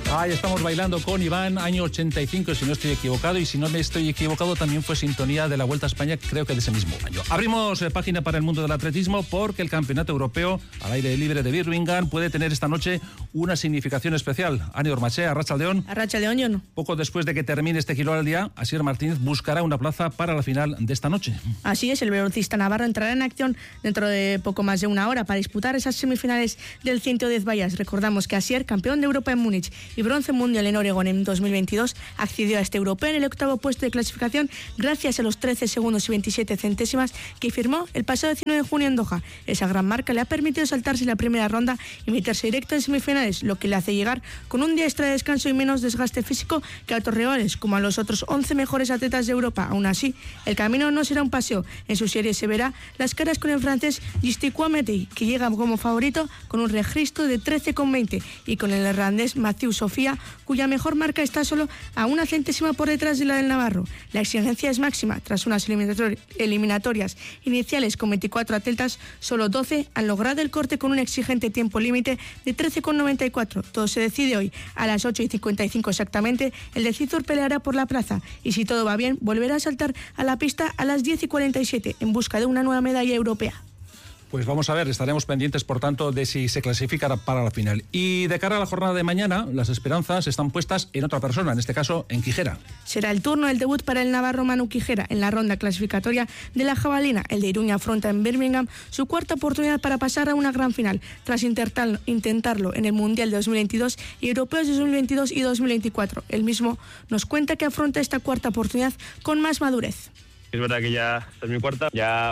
Ahí estamos bailando con Iván, año 85, si no estoy equivocado, y si no me estoy equivocado también fue sintonía de la Vuelta a España, creo que de ese mismo año. Abrimos página para el mundo del atletismo porque el Campeonato Europeo al aire libre de Birmingham puede tener esta noche una significación especial. Ani Ormache, Arratsaldeon. Arratsaldeon, Jon. Poco después de que termine este Giro al día, Asier Martínez buscará una plaza para la final de esta noche. Así es, el velocista navarro entrará en acción dentro de poco más de una hora para disputar esas semifinales del 110 vallas. Recordamos que Asier, campeón de Europa en Múnich y bronce mundial en Oregón en 2022, accedió a este europeo en el octavo puesto de clasificación gracias a los 13 segundos y 27 centésimas que firmó el pasado 19 de junio en Doha. Esa gran marca le ha permitido saltarse la primera ronda y meterse directo en semifinales, lo que le hace llegar con un día extra de descanso y menos desgaste físico que a otros rivales, como a los otros 11 mejores atletas de Europa. Aún así, el camino no será un paseo. En su serie se verá las caras con el francés Gistiquois Métey, que llega como favorito con un registro de 13,20, y con el irlandés Mathieu Sofía, cuya mejor marca está solo a una centésima por detrás de la del navarro. La exigencia es máxima. Tras unas eliminatorias iniciales con 24 atletas, solo 12 han logrado el corte con un exigente tiempo límite de 13,94. Todo se decide hoy. A las 8:55 exactamente, el de Cizur peleará por la plaza y, si todo va bien, volverá a saltar a la pista a las 10:47 en busca de una nueva medalla europea. Pues vamos a ver, estaremos pendientes, por tanto, de si se clasifica para la final. Y de cara a la jornada de mañana, las esperanzas están puestas en otra persona, en este caso en Quijera. Será el turno del debut para el navarro Manu Quijera en la ronda clasificatoria de la jabalina. El de Iruña afronta en Birmingham su cuarta oportunidad para pasar a una gran final, tras intentarlo en el Mundial de 2022 y Europeos de 2022 y 2024. Él mismo nos cuenta que afronta esta cuarta oportunidad con más madurez. Es verdad que ya esta es mi cuarta, ya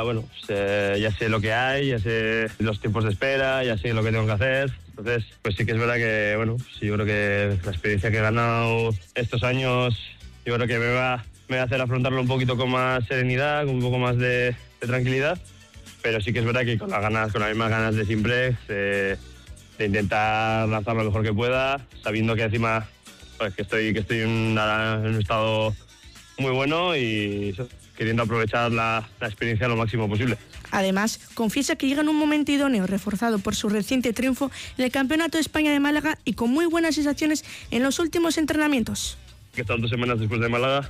sé lo que hay, ya sé los tiempos de espera, ya sé lo que tengo que hacer. Entonces, pues sí que es verdad que, sí, yo creo que la experiencia que he ganado estos años, yo creo que me va a hacer afrontarlo un poquito con más serenidad, con un poco más de tranquilidad. Pero sí que es verdad que con las mismas ganas de siempre, de intentar lanzar lo mejor que pueda, sabiendo que encima pues, que estoy en un estado muy bueno y queriendo aprovechar la experiencia lo máximo posible. Además, confiesa que llega en un momento idóneo, reforzado por su reciente triunfo en el Campeonato de España de Málaga y con muy buenas sensaciones en los últimos entrenamientos. He estado 2 semanas después de Málaga.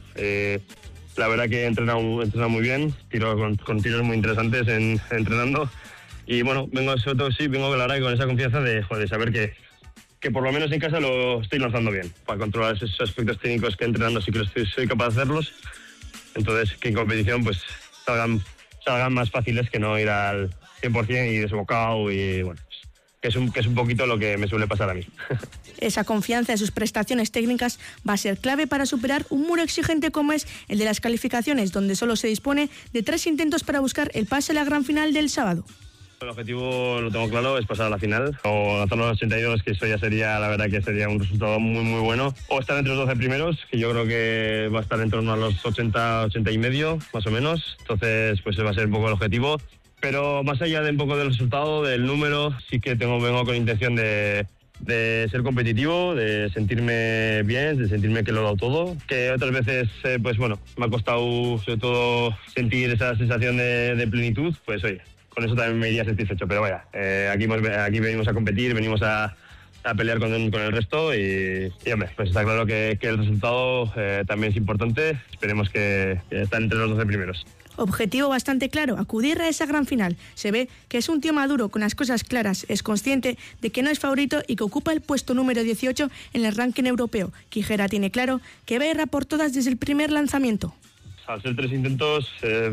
La verdad que he entrenado muy bien, con tiros muy interesantes entrenando. Y vengo la verdad con esa confianza de salber que por lo menos en casa lo estoy lanzando bien. Para controlar esos aspectos técnicos que entrenando sí que soy capaz de hacerlos. Entonces, que en competición pues salgan más fáciles que no ir al 100% y desbocado y que es un poquito lo que me suele pasar a mí. Esa confianza en sus prestaciones técnicas va a ser clave para superar un muro exigente como es el de las calificaciones, donde solo se dispone de 3 intentos para buscar el pase a la gran final del sábado. El objetivo, lo tengo claro, es pasar a la final o lanzar los 82, que eso ya sería, la verdad que sería un resultado muy muy bueno, o estar entre los 12 primeros, que yo creo que va a estar en torno a los 80 y medio, más o menos. Entonces, pues ese va a ser un poco el objetivo. Pero más allá de un poco del resultado, del número, sí que vengo con intención de ser competitivo, de sentirme bien, de sentirme que lo he dado todo, que otras veces me ha costado sobre todo sentir esa sensación de plenitud. Pues oye, con eso también me iría satisfecho, pero vaya, aquí venimos a competir, venimos a pelear con el resto y hombre, pues está claro que el resultado también es importante. Esperemos que estén entre los 12 primeros. Objetivo bastante claro, acudir a esa gran final. Se ve que es un tío maduro, con las cosas claras, es consciente de que no es favorito y que ocupa el puesto número 18 en el ranking europeo. Quijera tiene claro que va a ir por todas desde el primer lanzamiento. Al ser 3 intentos,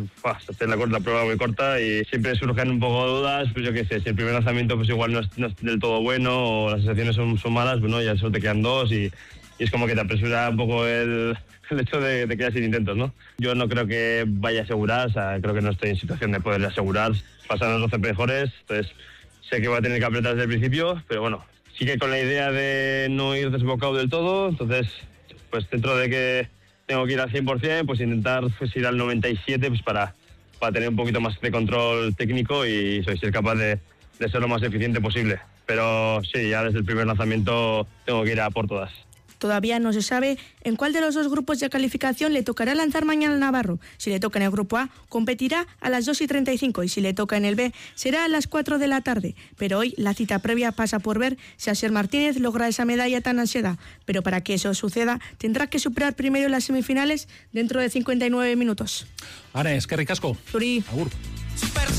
la prueba muy corta y siempre surgen un poco de dudas. Pues yo qué sé, si el primer lanzamiento pues igual no es del todo bueno o las sensaciones son malas, ya solo te quedan 2 y es como que te apresura un poco el hecho de quedar sin intentos, ¿no? Yo no creo que vaya a asegurar, creo que no estoy en situación de poder asegurar pasar a los 12 mejores. Entonces sé que voy a tener que apretar desde el principio, pero sí que con la idea de no ir desbocado del todo. Entonces, pues dentro de que tengo que ir al 100%, pues intentar ir al 97% pues para tener un poquito más de control técnico y ser capaz de ser lo más eficiente posible. Pero sí, ya desde el primer lanzamiento tengo que ir a por todas. Todavía no se sabe en cuál de los dos grupos de calificación le tocará lanzar mañana al navarro. Si le toca en el grupo A, competirá a las 2:35 y si le toca en el B, será a las 4 de la tarde. Pero hoy la cita previa pasa por ver si Asier Martínez logra esa medalla tan ansiada. Pero para que eso suceda, tendrá que superar primero las semifinales dentro de 59 minutos. Ara, eskerrik asko. Zuri. Agur.